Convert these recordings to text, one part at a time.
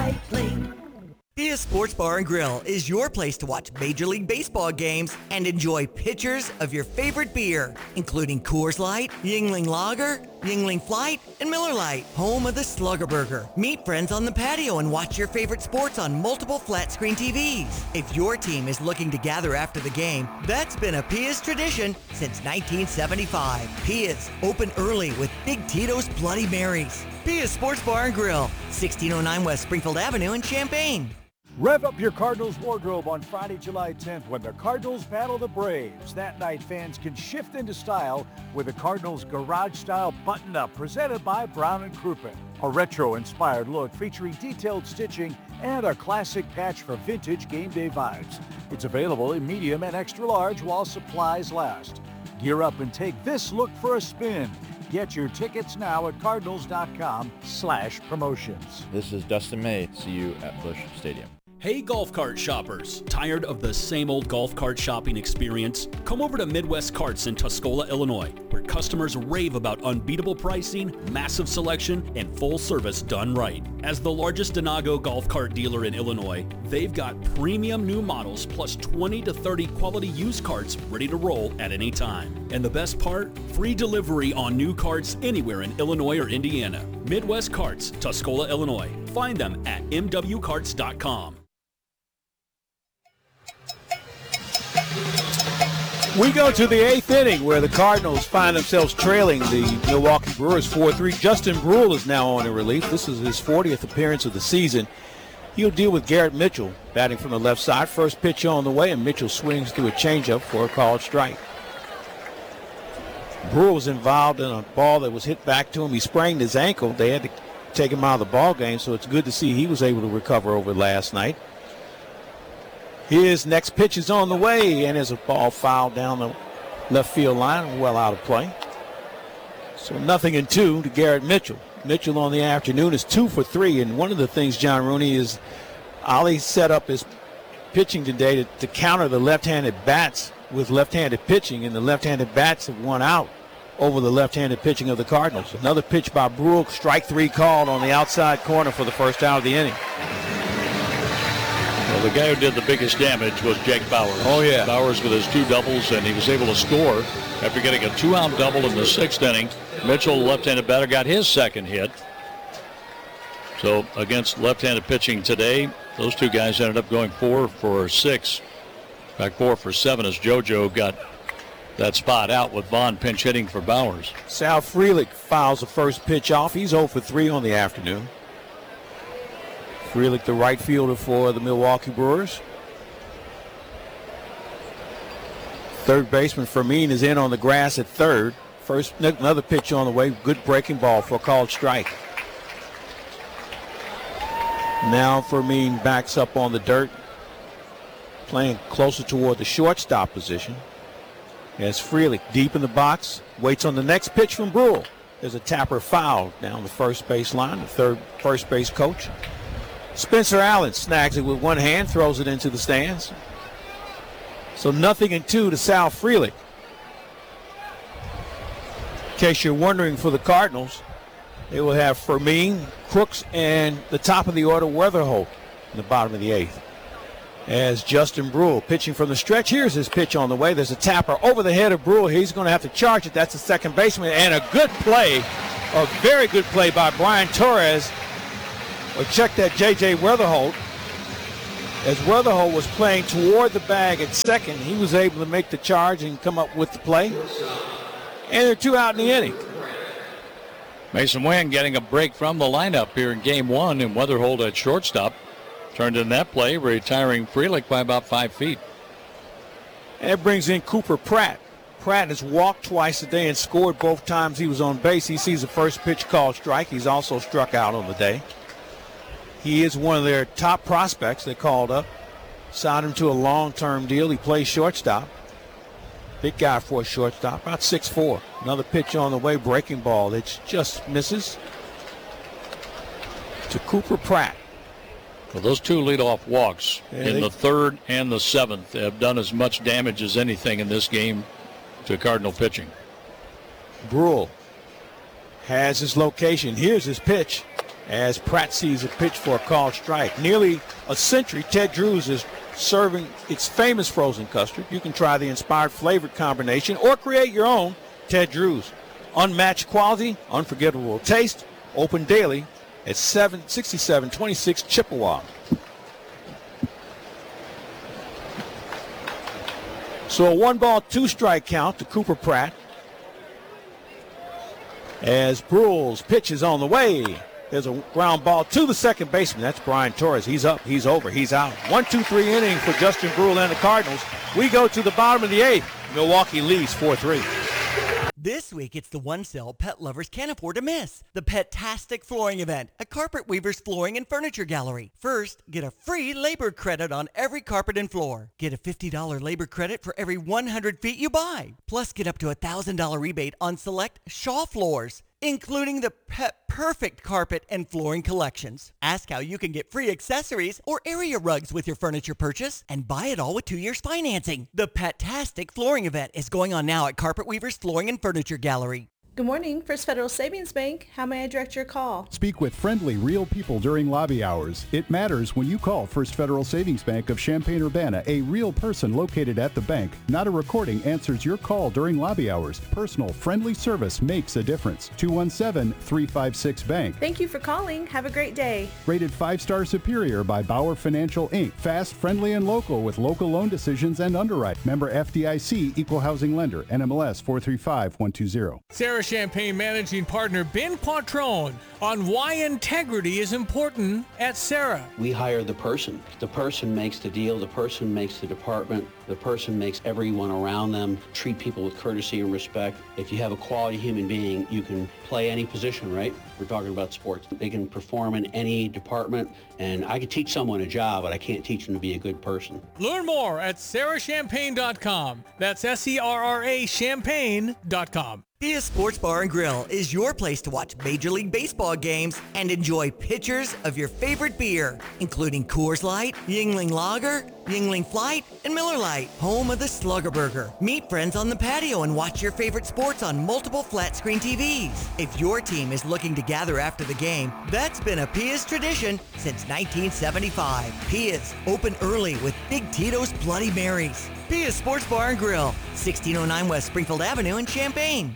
Recycling. Pia Sports Bar and Grill is your place to watch Major League Baseball games and enjoy pitchers of your favorite beer, including Coors Light, Yuengling Lager, Yuengling Flight, and Miller Lite, home of the Slugger Burger. Meet friends on the patio and watch your favorite sports on multiple flat screen TVs. If your team is looking to gather after the game, that's been a Pia's tradition since 1975. Pia's, open early with Big Tito's Bloody Marys. Pia's Sports Bar and Grill, 1609 West Springfield Avenue in Champaign. Rev up your Cardinals wardrobe on Friday, July 10th when the Cardinals battle the Braves. That night, fans can shift into style with the Cardinals garage-style button-up presented by Brown & Crouppen. A retro-inspired look featuring detailed stitching and a classic patch for vintage game day vibes. It's available in medium and extra large while supplies last. Gear up and take this look for a spin. Get your tickets now at cardinals.com/promotions. This is Dustin May. See you at Busch Stadium. Hey golf cart shoppers, tired of the same old golf cart shopping experience? Come over to Midwest Carts in Tuscola, Illinois, where customers rave about unbeatable pricing, massive selection, and full service done right. As the largest Denago golf cart dealer in Illinois, they've got premium new models plus 20 to 30 quality used carts ready to roll at any time. And the best part? Free delivery on new carts anywhere in Illinois or Indiana. Midwest Carts, Tuscola, Illinois. Find them at mwcarts.com. We go to the 8th inning where the Cardinals find themselves trailing the Milwaukee Brewers 4-3. Justin Brule is now on in relief. This is his 40th appearance of the season. He'll deal with Garrett Mitchell batting from the left side. First pitch on the way, and Mitchell swings through a changeup for a called strike. Brule was involved in a ball that was hit back to him. He sprained his ankle. They had to take him out of the ball game, so it's good to see he was able to recover over last night. His next pitch is on the way, and there's a ball fouled down the left field line, well out of play. So 0-2 to Garrett Mitchell. Mitchell on the afternoon is 2 for 3, and one of the things, John Rooney, is Ollie set up his pitching today to counter the left-handed bats with left-handed pitching, and the left-handed bats have won out over the left-handed pitching of the Cardinals. Another pitch by Brule, strike 3 called on the outside corner for the first out of the inning. Well, the guy who did the biggest damage was Jake Bauers. Oh, yeah. Bauers with his 2 doubles, and he was able to score after getting a 2-out double in the 6th inning. Mitchell, left-handed batter, got his second hit. So against left-handed pitching today, those 2 guys ended up going 4 for 6. In fact, 4 for 7 as JoJo got that spot out with Vaughn pinch hitting for Bauers. Sal Frelick fouls the first pitch off. He's 0 for 3 on the afternoon. Frelick, the right fielder for the Milwaukee Brewers. Third baseman Fermin is in on the grass at third. First, another pitch on the way. Good breaking ball for a called strike. Now Fermin backs up on the dirt, playing closer toward the shortstop position. As Frelick deep in the box, waits on the next pitch from Brule. There's a tapper foul down the first base line. The first base coach, Spencer Allen, snags it with one hand, throws it into the stands. So 0-2 to Sal Frelick. In case you're wondering, for the Cardinals, they will have Fermin, Crooks, and the top of the order, Weatherholt, in the bottom of the 8th. As Justin Brule pitching from the stretch. Here's his pitch on the way. There's a tapper over the head of Brule. He's going to have to charge it. That's the second baseman. And a good play, a very good play by Brian Torres. Or check that J.J. Weatherholt. As Weatherholt was playing toward the bag at second, he was able to make the charge and come up with the play. And they're 2 out in the inning. Mason Wynn getting a break from the lineup here in game 1, and Weatherholt at shortstop turned in that play, retiring Frelick by about 5 feet. And it brings in Cooper Pratt. Pratt has walked twice today and scored both times he was on base. He sees the first pitch called strike. He's also struck out on the day. He is one of their top prospects they called up. Signed him to a long-term deal. He plays shortstop. Big guy for a shortstop, about 6'4". Another pitch on the way, breaking ball. It just misses to Cooper Pratt. Well, those 2 leadoff walks in the 3rd and the 7th have done as much damage as anything in this game to Cardinal pitching. Brule has his location. Here's his pitch. as Pratt sees a pitch for a called strike. Nearly a century, Ted Drewes is serving its famous frozen custard. You can try the inspired flavored combination or create your own. Ted Drewes. Unmatched quality, unforgettable taste. Open daily at 6726 Chippewa. So a 1-ball, 2-strike count to Cooper Pratt. As Brule's pitch is on the way. There's a ground ball to the second baseman. That's Brian Torres. He's up, he's over, he's out. 1-2-3 inning for Justin Brule and the Cardinals. We go to the bottom of the 8th. Milwaukee leads 4-3. This week, it's the one sale pet lovers can't afford to miss. The Pet-tastic Flooring Event at Carpet Weaver's Flooring and Furniture Gallery. First, get a free labor credit on every carpet and floor. Get a $50 labor credit for every 100 feet you buy. Plus, get up to a $1,000 rebate on select Shaw floors, including the Pet Perfect carpet and flooring collections. Ask how you can get free accessories or area rugs with your furniture purchase and buy it all with 2 years financing. The Pet-tastic Flooring Event is going on now at Carpet Weaver's Flooring and Furniture Gallery. Good morning, First Federal Savings Bank. How may I direct your call? Speak with friendly, real people during lobby hours. It matters when you call First Federal Savings Bank of Champaign-Urbana. A real person located at the bank, not a recording, answers your call during lobby hours. Personal, friendly service makes a difference. 217-356-BANK. Thank you for calling. Have a great day. Rated 5-star superior by Bauer Financial, Inc. Fast, friendly, and local with local loan decisions and underwrite. Member FDIC, Equal Housing Lender. NMLS 435120. Sarah Champagne Managing Partner Ben Quattrone on why integrity is important at Sarah. We hire the person. The person makes the deal. The person makes the department. The person makes everyone around them treat people with courtesy and respect. If you have a quality human being, you can play any position, right? We're talking about sports. They can perform in any department, and I can teach someone a job, but I can't teach them to be a good person. Learn more at sarahchampagne.com. That's SERRA champagne.com. Pia Sports Bar and Grill is your place to watch Major League Baseball games and enjoy pitchers of your favorite beer, including Coors Light, Yuengling Lager, Yuengling Flight, and Miller Lite, home of the Slugger Burger. Meet friends on the patio and watch your favorite sports on multiple flat-screen TVs. If your team is looking to gather after the game, that's been a Pia's tradition since 1975. Pia's, open early with Big Tito's Bloody Marys. Pia's Sports Bar and Grill, 1609 West Springfield Avenue in Champaign.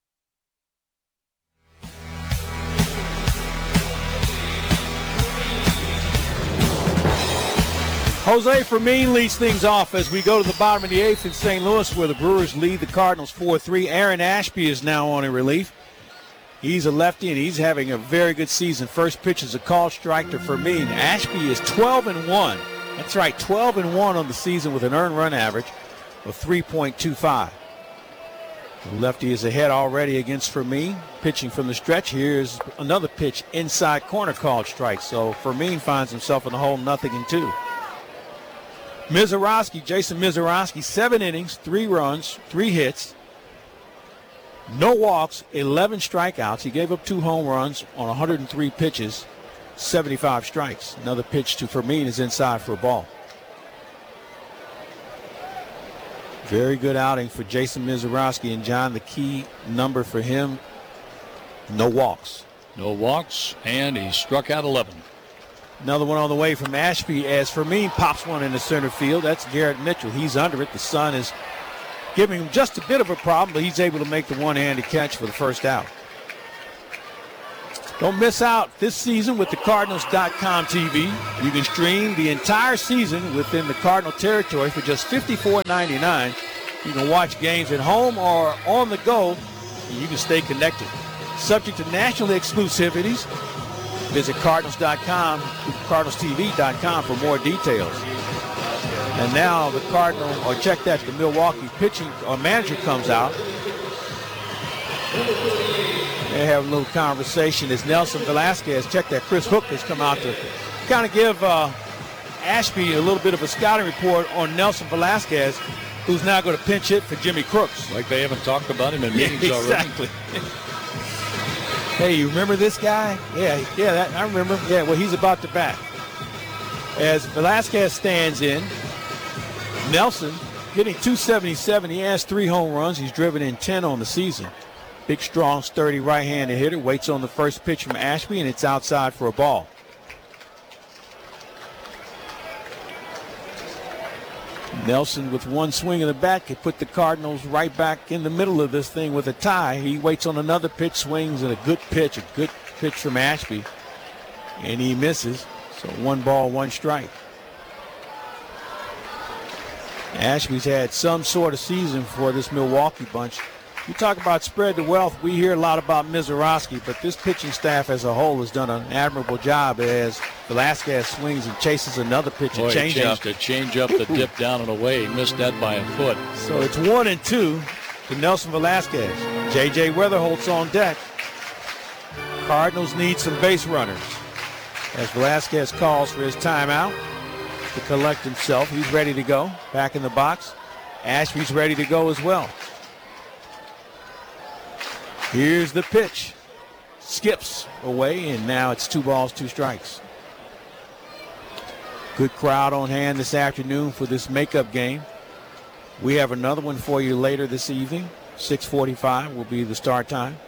Jose Fermin leads things off as we go to the bottom of the 8th in St. Louis, where the Brewers lead the Cardinals 4-3. Aaron Ashby is now on in relief. He's a lefty, and he's having a very good season. First pitch is a called strike to Fermin. Ashby is 12-1. That's right, 12-1 on the season with an earned run average of 3.25. The lefty is ahead already against Fermin. Pitching from the stretch, here's another pitch inside corner called strike. So Fermin finds himself in the hole 0-2. Mizorowski, Jason Mizorowski, 7 innings, 3 runs, 3 hits, no walks, 11 strikeouts. He gave up 2 home runs on 103 pitches, 75 strikes. Another pitch to Fermin is inside for a ball. Very good outing for Jason Mizorowski. And, John, the key number for him, no walks. No walks, and he struck out 11. Another one on the way from Ashby as Fermin pops one into center field. That's Garrett Mitchell. He's under it. The sun is giving him just a bit of a problem, but he's able to make the one-handed catch for the first out. Don't miss out this season with the Cardinals.com TV. You can stream the entire season within the Cardinal territory for just $54.99. You can watch games at home or on the go, and you can stay connected. Subject to national exclusivities. Visit Cardinals.com, CardinalsTV.com for more details. And now the Cardinal, or check that, the Milwaukee pitching or manager comes out. They have a little conversation as Nelson Velasquez, check that, Chris Hook has come out to kind of give Ashby a little bit of a scouting report on Nelson Velasquez, who's now going to pinch hit for Jimmy Crooks. Like they haven't talked about him in meetings already. Exactly. Hey, you remember this guy? Yeah, I remember. Yeah, well, he's about to bat. As Velasquez stands in, Nelson hitting .277. He has 3 home runs. He's driven in 10 on the season. Big, strong, sturdy right-handed hitter. Waits on the first pitch from Ashby, and it's outside for a ball. Nelson with one swing of the bat could put the Cardinals right back in the middle of this thing with a tie. He waits on another pitch, swings, and a good pitch from Ashby, and he misses. So 1 ball, 1 strike. Ashby's had some sort of season for this Milwaukee bunch. You talk about spread the wealth. We hear a lot about Mizorowski, but this pitching staff as a whole has done an admirable job as Velasquez swings and chases another pitch and change up. The change up, the dip down and away. He missed that by a foot. So it's 1-2 to Nelson Velasquez. J.J. Weatherholt's on deck. Cardinals need some base runners as Velasquez calls for his timeout to collect himself. He's ready to go. Back in the box. Ashby's ready to go as well. Here's the pitch. Skips away, and now it's 2 balls, 2 strikes. Good crowd on hand this afternoon for this makeup game. We have another one for you later this evening. 6:45 will be the start time.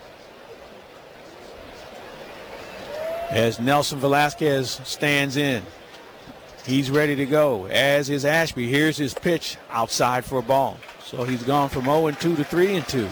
As Nelson Velasquez stands in. He's ready to go, as is Ashby. Here's his pitch outside for a ball. So he's gone from 0-2 to 3-2.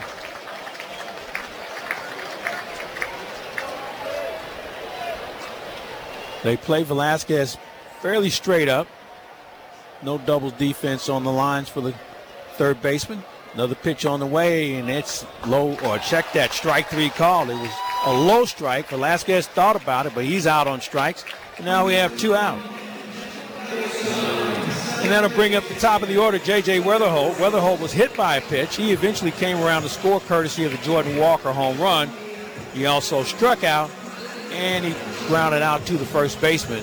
They play Velasquez fairly straight up. No doubles defense on the lines for the third baseman. Another pitch on the way, and it's low, or check that, strike 3 call. It was a low strike. Velasquez thought about it, but he's out on strikes. And now we have 2 out. And that'll bring up the top of the order, J.J. Weatherholt. Weatherholt was hit by a pitch. He eventually came around to score courtesy of the Jordan Walker home run. He also struck out, and he grounded out to the first baseman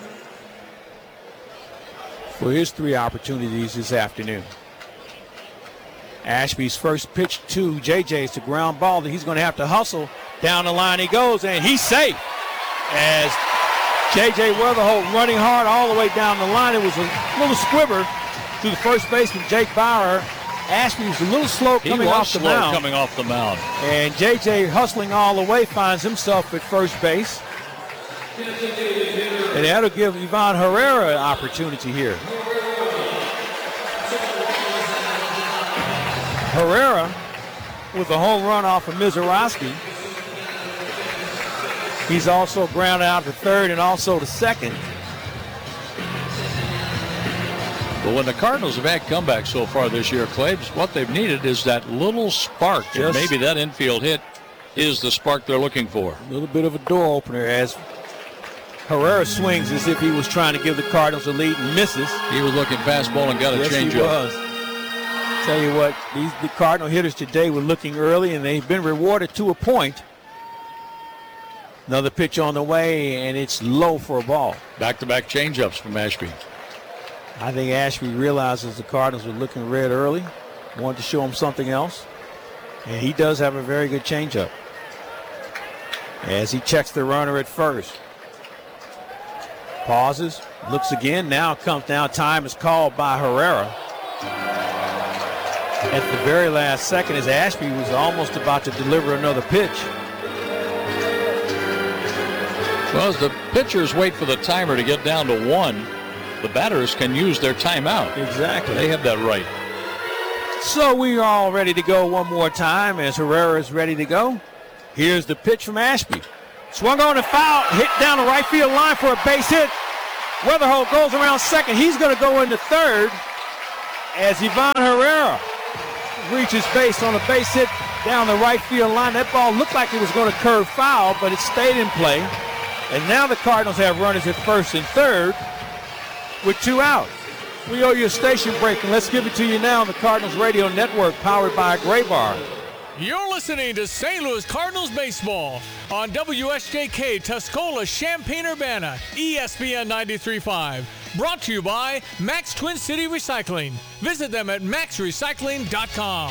for his 3 opportunities this afternoon. Ashby's first pitch to J.J. is a ground ball that he's going to have to hustle. Down the line he goes, and he's safe. As J.J. Weatherholt running hard all the way down the line. It was a little squibber to the first baseman, Jake Bauer. Ashby was a little slow coming off the mound. And J.J. hustling all the way finds himself at first base. And that'll give Ivan Herrera an opportunity here. Herrera with a home run off of Mizorowski. He's also grounded out to third and also to second. But when the Cardinals have had comebacks so far this year, Clay, what they've needed is that little spark. And maybe that infield hit is the spark they're looking for. A little bit of a door opener as Herrera swings as if he was trying to give the Cardinals a lead and misses. He was looking fastball and got a change up. Tell you what, the Cardinal hitters today were looking early, and they've been rewarded to a point. Another pitch on the way, and it's low for a ball. Back-to-back changeups from Ashby. I think Ashby realizes the Cardinals were looking red early, wanted to show him something else, and he does have a very good changeup. As he checks the runner at first. Pauses, looks again, now time is called by Herrera. At the very last second, as Ashby was almost about to deliver another pitch. Well, as the pitchers wait for the timer to get down to 1, the batters can use their timeout. Exactly. They have that right. So we are all ready to go one more time as Herrera is ready to go. Here's the pitch from Ashby. Swung on and foul, hit down the right field line for a base hit. Weatherholt goes around second. He's going to go into third as Ivan Herrera reaches base on a base hit down the right field line. That ball looked like it was going to curve foul, but it stayed in play. And now the Cardinals have runners at first and third with 2 out. We owe you a station break, and let's give it to you now on the Cardinals Radio Network, powered by Graybar. You're listening to St. Louis Cardinals baseball on WSJK Tuscola, Champaign-Urbana, ESPN 93.5. Brought to you by Max Twin City Recycling. Visit them at maxrecycling.com.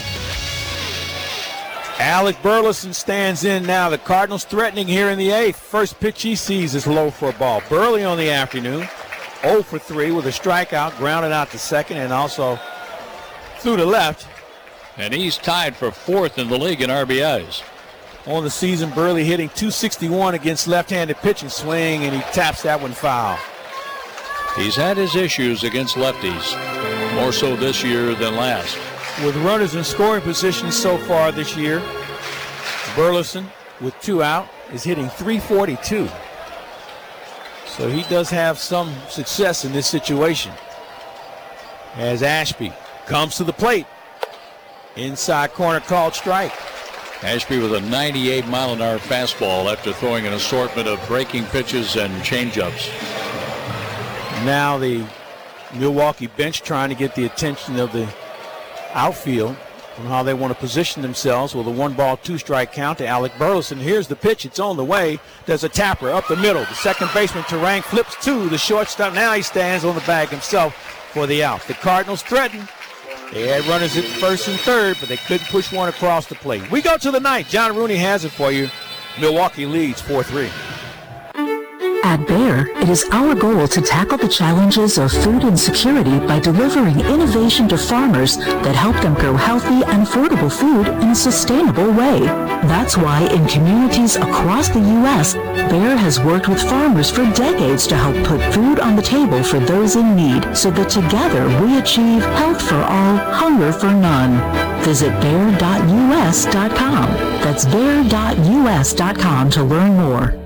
Alec Burleson stands in now. The Cardinals threatening here in the 8th. First pitch he sees is low for a ball. Burley on the afternoon, 0 for 3 with a strikeout, grounded out to second, and also through the left. And he's tied for 4th in the league in RBIs. on the season. Burley hitting .261 against left-handed pitching swing, and he taps that one foul. He's had his issues against lefties, more so this year than last. With runners in scoring position so far this year, Burleson, with 2 out, is hitting .342. So he does have some success in this situation. As Ashby comes to the plate. Inside corner called strike. Ashby with a 98-mile-an-hour fastball after throwing an assortment of breaking pitches and changeups. Now the Milwaukee bench trying to get the attention of the outfield on how they want to position themselves with a 1-ball, 2-strike count to Alec Burleson. Here's the pitch. It's on the way. There's a tapper up the middle. The second baseman, Terang, flips to the shortstop. Now he stands on the bag himself for the out. The Cardinals threaten. They had runners at first and third, but they couldn't push one across the plate. We go to the ninth. John Rooney has it for you. Milwaukee leads 4-3. At Bayer, it is our goal to tackle the challenges of food insecurity by delivering innovation to farmers that help them grow healthy and affordable food in a sustainable way. That's why in communities across the U.S., Bayer has worked with farmers for decades to help put food on the table for those in need, so that together we achieve health for all, hunger for none. Visit Bayer.us.com. That's Bayer.us.com to learn more.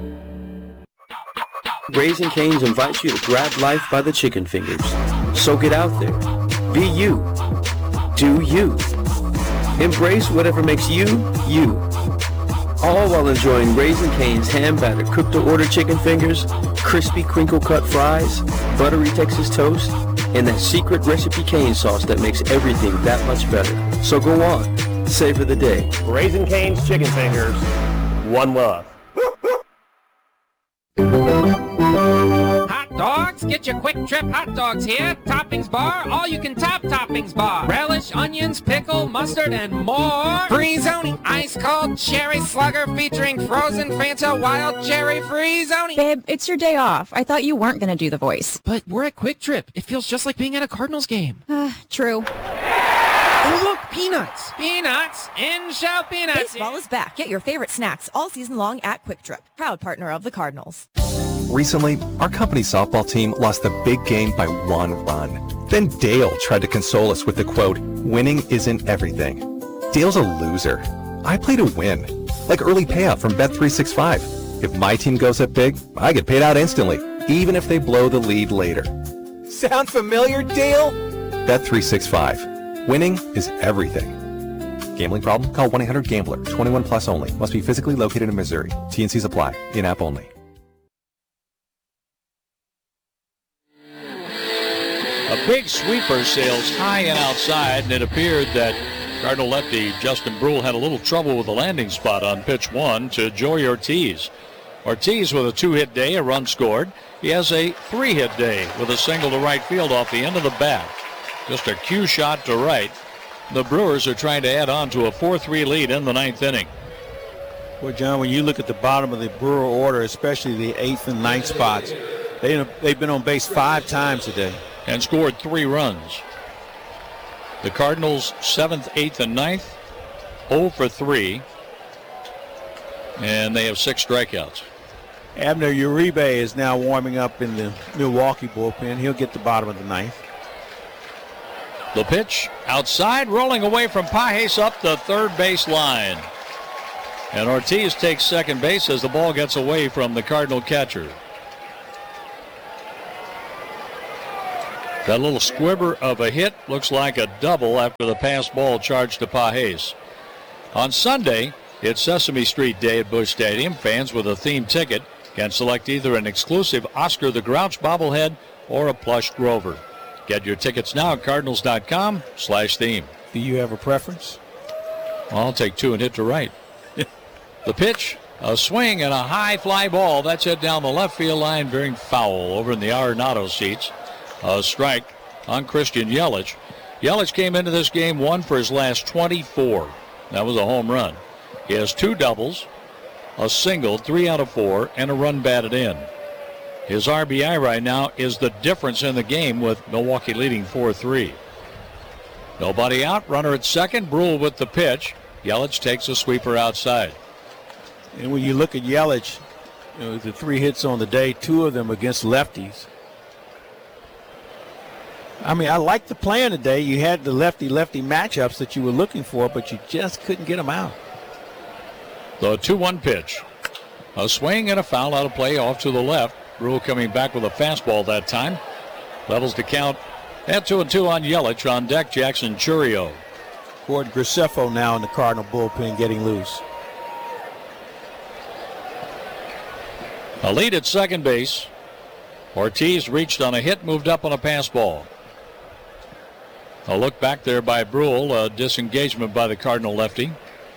Raising Cane's invites you to grab life by the chicken fingers. So get out there. Be you. Do you. Embrace whatever makes you, you. All while enjoying Raising Cane's hand-battered cooked-to-order chicken fingers, crispy crinkle-cut fries, buttery Texas toast, and that secret recipe cane sauce that makes everything that much better. So go on. Savor the day. Raising Cane's chicken fingers. One love. Hot dogs? Get your Quick Trip hot dogs here. Toppings bar, all you can top toppings bar. Relish, onions, pickle, mustard, and more. Free-zoni, ice cold cherry slugger featuring frozen Fanta wild cherry free-zoni. Babe, it's your day off. I thought you weren't going to do the voice. But we're at Quick Trip. It feels just like being at a Cardinals game. True. Oh, look, peanuts. Peanuts. In show peanuts. Baseball is back. Get your favorite snacks all season long at Quick Trip, proud partner of the Cardinals. Recently, our company softball team lost the big game by 1 run. Then Dale tried to console us with the quote, "Winning isn't everything." Dale's a loser. I play to win. Like early payout from Bet365. If my team goes up big, I get paid out instantly, even if they blow the lead later. Sound familiar, Dale? Bet365. Winning is everything. Gambling problem? Call 1-800-GAMBLER. 21 plus only. Must be physically located in Missouri. T&Cs apply. In-app only. A big sweeper sails high and outside, and it appeared that Cardinal lefty Justin Brule had a little trouble with the landing spot on pitch 1 to Joey Ortiz. Ortiz with a 2-hit day, a run scored. He has a 3-hit day with a single to right field off the end of the bat. Just a cue shot to right. The Brewers are trying to add on to a 4-3 lead in the 9th inning. Well, John, when you look at the bottom of the Brewer order, especially the 8th and 9th spots, they've been on base 5 times today. And scored 3 runs. The Cardinals 7th, 8th, and 9th, 0 for 3. And they have 6 strikeouts. Abner Uribe is now warming up in the Milwaukee bullpen. He'll get the bottom of the 9th. The pitch outside, rolling away from Pages up the third base line. And Ortiz takes second base as the ball gets away from the Cardinal catcher. That little squibber of a hit looks like a double after the pass ball charged to Pages. On Sunday, it's Sesame Street Day at Busch Stadium. Fans with a theme ticket can select either an exclusive Oscar the Grouch bobblehead or a plush Grover. Get your tickets now at cardinals.com/theme. Do you have a preference? I'll take 2 and hit to right. The pitch, a swing and a high fly ball. That's it down the left field line, veering foul over in the Arenado seats. A strike on Christian Yelich. Yelich came into this game 1 for his last 24. That was a home run. He has 2 doubles, a single, 3 out of 4, and a run batted in. His RBI right now is the difference in the game, with Milwaukee leading 4-3. Nobody out, runner at second. Brule with the pitch. Yelich takes a sweeper outside. And when you look at Yelich, the 3 hits on the day, 2 of them against lefties. I mean, I like the plan today. You had the lefty-lefty matchups that you were looking for, but you just couldn't get them out. The 2-1 pitch. A swing and a foul out of play off to the left. Brule coming back with a fastball that time. Levels the count at 2-2 on Yelich. On deck, Jackson Chourio. Gordon Graceffo now in the Cardinal bullpen getting loose. A lead at second base. Ortiz reached on a hit, moved up on a pass ball. A look back there by Brule, a disengagement by the Cardinal lefty.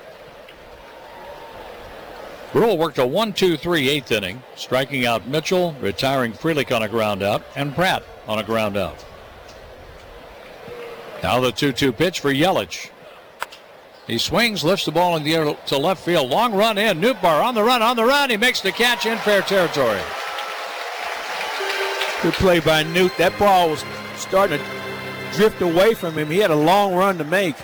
Brule worked a 1-2-3 8th inning, striking out Mitchell, retiring Frelick on a ground out, and Pratt on a ground out. Now the 2-2 pitch for Yelich. He swings, lifts the ball in the air to left field. Long run in. Nootbaar on the run. He makes the catch in fair territory. Good play by Newt. That ball was starting to drift away from him. He had a long run to make.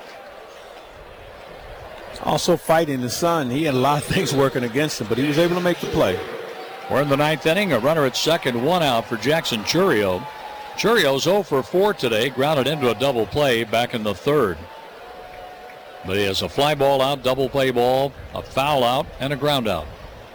Also fighting the sun. He had a lot of things working against him, but he was able to make the play. We're in the 9th inning. A runner at second, 1 out for Jackson Chourio. Chourio's 0 for 4 today. Grounded into a double play back in the 3rd. But he has a fly ball out, double play ball, a foul out, and a ground out.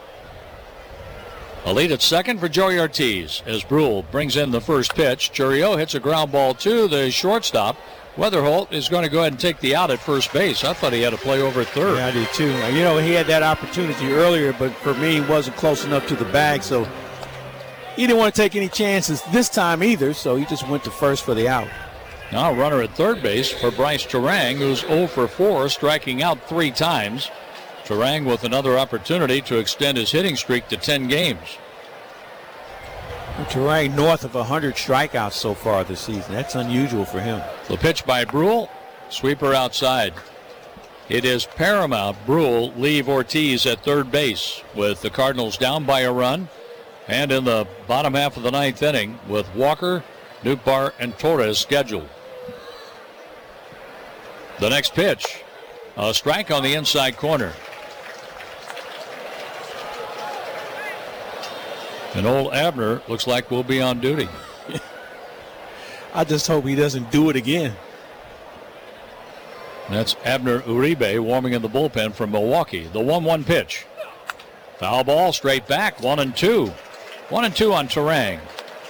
A lead at second for Joey Ortiz as Brule brings in the first pitch. Chourio hits a ground ball to the shortstop. Weatherholt is going to go ahead and take the out at first base. I thought he had a play over at third. Yeah, I did too. You know, he had that opportunity earlier, but for me, he wasn't close enough to the bag, so he didn't want to take any chances this time either, so he just went to first for the out. Now a runner at third base for Bryce Turang, who's 0 for 4, striking out 3 times. Turang with another opportunity to extend his hitting streak to 10 games. Turang north of 100 strikeouts so far this season. That's unusual for him. The pitch by Brule, sweeper outside. It is paramount Brule leave Ortiz at third base with the Cardinals down by a run. And in the bottom half of the 9th inning with Walker, Nootbaar, and Torres scheduled. The next pitch, a strike on the inside corner. And old Abner looks like we'll be on duty. I just hope he doesn't do it again. That's Abner Uribe warming in the bullpen from Milwaukee. The 1-1 pitch. Foul ball straight back, 1-2. 1-2 on Turang.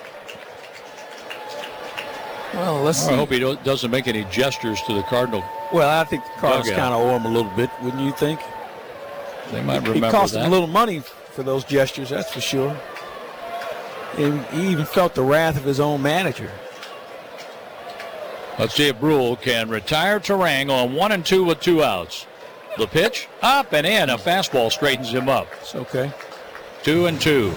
Well, let's see. I hope he doesn't make any gestures to the Cardinal. Well, I think the Cardinals kind of owe him a little bit, wouldn't you think? They might remember that. He cost him a little money for those gestures, that's for sure. And he even felt the wrath of his own manager. Let's see if Brule can retire Turang on 1-2 with 2 outs. The pitch, up and in. A fastball straightens him up. It's okay. 2-2.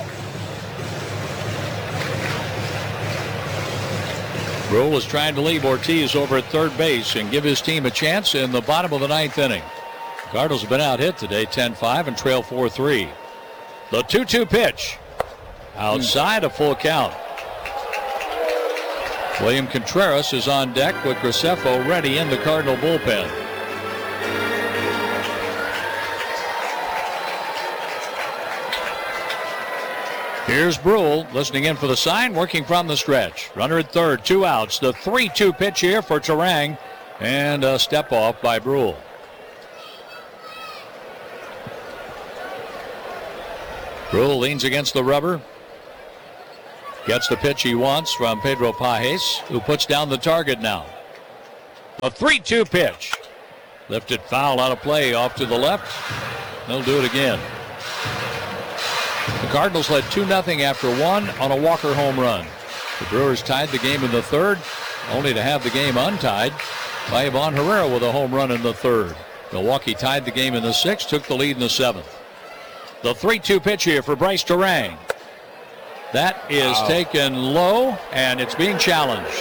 Brule is trying to leave Ortiz over at third base and give his team a chance in the bottom of the 9th inning. Cardinals have been out hit today, 10-5 and trail 4-3. The 2-2 pitch. Outside a full count. William Contreras is on deck with Graceffo ready in the Cardinal bullpen. Here's Brule listening in for the sign, working from the stretch. Runner at third, 2 outs. The 3-2 pitch here for Turang, and a step off by Brule. Brule leans against the rubber. Gets the pitch he wants from Pedro Pajes, who puts down the target now. A 3-2 pitch. Lifted foul out of play off to the left. They'll do it again. The Cardinals led 2-0 after 1 on a Walker home run. The Brewers tied the game in the 3rd, only to have the game untied by Ivan Herrera with a home run in the 3rd. Milwaukee tied the game in the 6th, took the lead in the 7th. The 3-2 pitch here for Bryce Turang. That is taken low, and it's being challenged.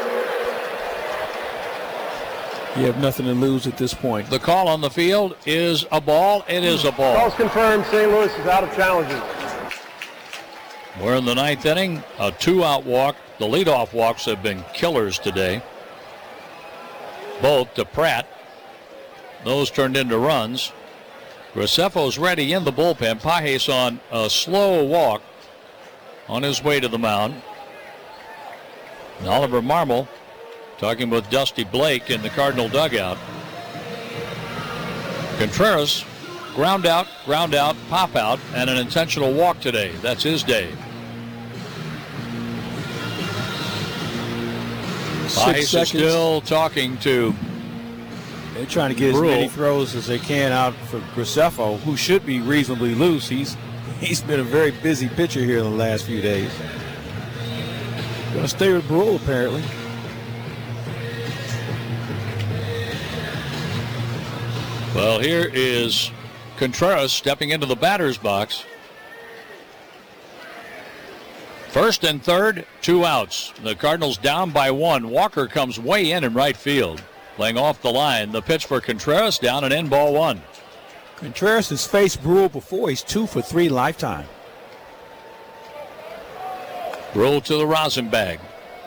You have nothing to lose at this point. The call on the field is a ball. It is a ball. Call's confirmed. St. Louis is out of challenges. We're in the 9th inning. A 2-out walk. The leadoff walks have been killers today. Both to Pratt. Those turned into runs. Graceffo's ready in the bullpen. Pages on a slow walk on his way to the mound. And Oliver Marmol talking with Dusty Blake in the Cardinal dugout. Contreras, ground out, pop out, and an intentional walk today. That's his day. Pages is still talking to. They're trying to get as many throws as they can out for Graceffo, who should be reasonably loose. He's been a very busy pitcher here in the last few days. Going to stay with Brule, apparently. Well, here is Contreras stepping into the batter's box. First and third, 2 outs. The Cardinals down by 1. Walker comes way in right field. Playing off the line, the pitch for Contreras, down and in, ball 1. Contreras has faced Brule before. He's 2 for 3 lifetime. Brule to the rosin bag.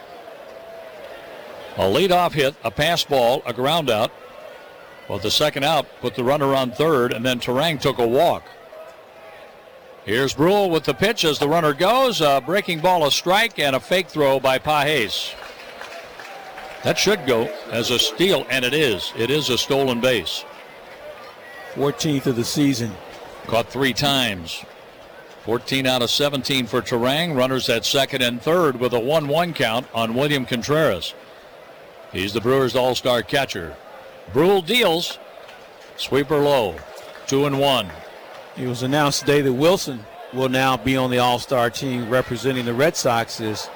A leadoff hit, a pass ball, a ground out. Well, the second out put the runner on third, and then Turang took a walk. Here's Brule with the pitch as the runner goes. A breaking ball, a strike, and a fake throw by Pages. That should go as a steal, and it is. It is a stolen base. 14th of the season. Caught 3 times. 14 out of 17 for Turang. Runners at second and third with a 1-1 count on William Contreras. He's the Brewers' all-star catcher. Brule deals. Sweeper low. 2-1. It was announced today that Wilson will now be on the all-star team representing the Red Sox.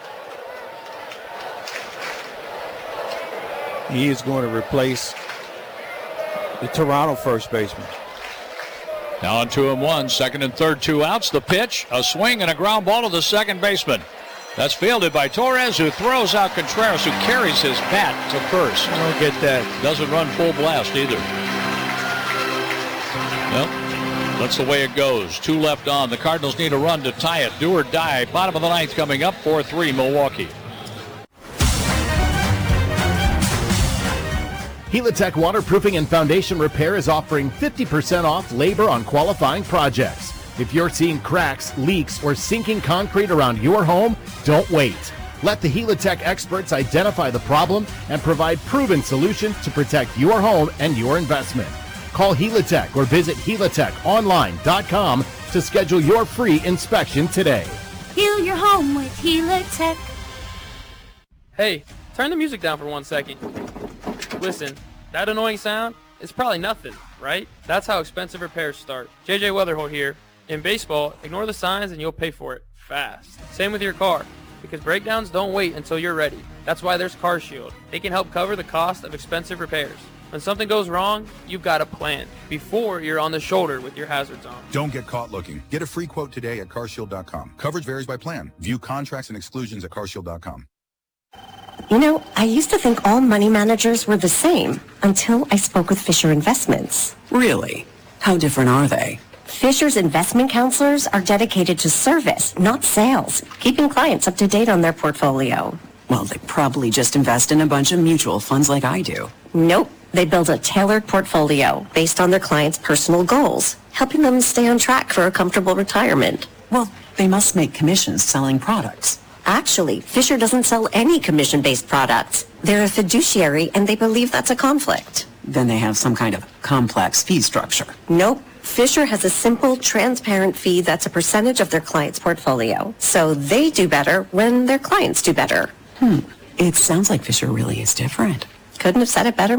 He is going to replace the Toronto first baseman. Now on 2-1, second and third, 2 outs. The pitch, a swing, and a ground ball to the second baseman. That's fielded by Torres, who throws out Contreras, who carries his bat to first. I don't get that. Doesn't run full blast either. Well, that's the way it goes. 2 left on. The Cardinals need a run to tie it. Do or die. Bottom of the 9th coming up, 4-3 Milwaukee. Helitech Waterproofing and Foundation Repair is offering 50% off labor on qualifying projects. If you're seeing cracks, leaks, or sinking concrete around your home, don't wait. Let the Helitech experts identify the problem and provide proven solutions to protect your home and your investment. Call Helitech or visit HelitechOnline.com to schedule your free inspection today. Heal your home with Helitech. Hey, turn the music down for 1 second. Listen, that annoying sound is probably nothing, right? That's how expensive repairs start. JJ Weatherholt here. In baseball, ignore the signs and you'll pay for it fast. Same with your car, because breakdowns don't wait until you're ready. That's why there's CarShield. They can help cover the cost of expensive repairs. When something goes wrong, you've got a plan before you're on the shoulder with your hazards on. Don't get caught looking. Get a free quote today at carshield.com. Coverage varies by plan. View contracts and exclusions at carshield.com. You know, I used to think all money managers were the same until I spoke with Fisher Investments. Really? How different are they? Fisher's investment counselors are dedicated to service, not sales, keeping clients up to date on their portfolio. Well, they probably just invest in a bunch of mutual funds like I do. Nope. They build a tailored portfolio based on their clients' personal goals, helping them stay on track for a comfortable retirement. Well, they must make commissions selling products. Actually, Fisher doesn't sell any commission-based products. They're a fiduciary, and they believe that's a conflict. Then they have some kind of complex fee structure. Nope. Fisher has a simple, transparent fee that's a percentage of their client's portfolio. So they do better when their clients do better. It sounds like Fisher really is different. Couldn't have said it better